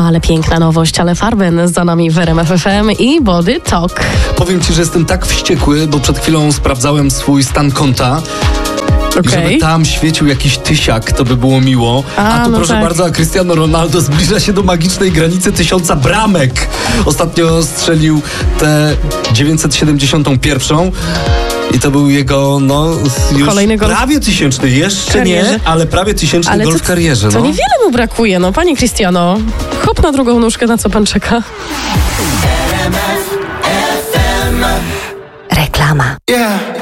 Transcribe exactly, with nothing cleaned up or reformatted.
Ale piękna nowość, ale Farben za nami w R M F F M i Body Talk. Powiem ci, że jestem tak wściekły, bo przed chwilą sprawdzałem swój stan konta. Okay. I żeby tam świecił jakiś tysiak, to by było miło. A, A tu no proszę tak. bardzo, a Cristiano Ronaldo zbliża się do magicznej granicy tysiąca bramek. Ostatnio strzelił tę dziewięćset siedemdziesiątą pierwszą. I to był jego, no, już Kolejny gol prawie tysięczny. Jeszcze nie, ale prawie tysięczny ale gol to, w karierze. To no. niewiele mu brakuje, no. Panie Cristiano, hop na drugą nóżkę, na co pan czeka? Reklama.